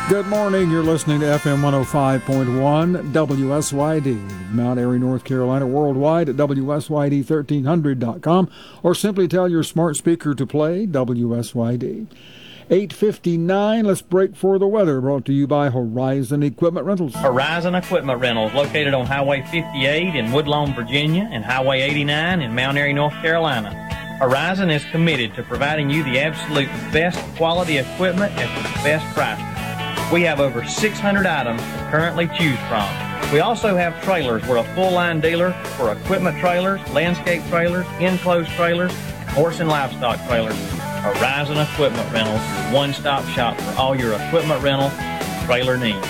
Good morning. You're listening to FM 105.1 WSYD, Mount Airy, North Carolina, worldwide at WSYD1300.com, or simply tell your smart speaker to play WSYD. 8:59, let's break for the weather, brought to you by Horizon Equipment Rentals. Horizon Equipment Rentals, located on Highway 58 in Woodlawn, Virginia, and Highway 89 in Mount Airy, North Carolina. Horizon is committed to providing you the absolute best quality equipment at the best price. We have over 600 items to currently choose from. We also have trailers. We're a full-line dealer for equipment trailers, landscape trailers, enclosed trailers, and horse and livestock trailers. Horizon Equipment Rentals, your one-stop shop for all your equipment rental and trailer needs.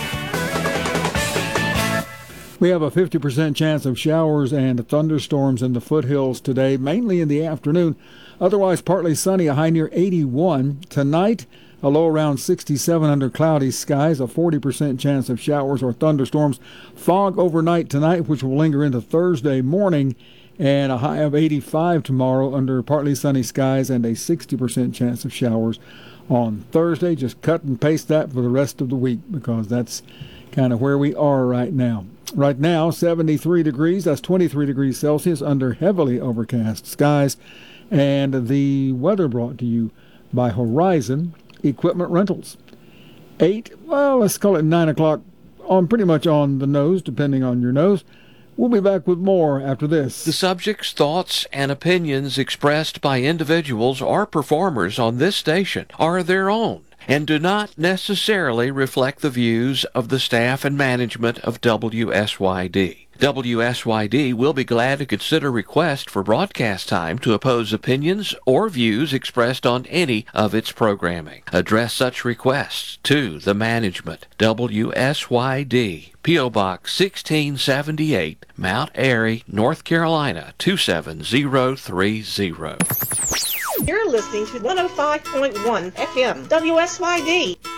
We have a 50% chance of showers and thunderstorms in the foothills today, mainly in the afternoon. Otherwise, partly sunny, a high near 81. Tonight, a low around 67 under cloudy skies, a 40% chance of showers or thunderstorms. Fog overnight tonight, which will linger into Thursday morning, and a high of 85 tomorrow under partly sunny skies and a 60% chance of showers on Thursday. Just cut and paste that for the rest of the week because that's kind of where we are right now. Right now, 73 degrees, that's 23 degrees Celsius under heavily overcast skies. And the weather brought to you by Horizon Equipment Rentals. Let's call it 9 o'clock, on pretty much on the nose, depending on your nose. We'll be back with more after this. The subjects, thoughts, and opinions expressed by individuals or performers on this station are their own and do not necessarily reflect the views of the staff and management of WSYD. WSYD will be glad to consider requests for broadcast time to oppose opinions or views expressed on any of its programming. Address such requests to the management. WSYD, P.O. Box 1678, Mount Airy, North Carolina 27030. You're listening to 105.1 FM WSYD.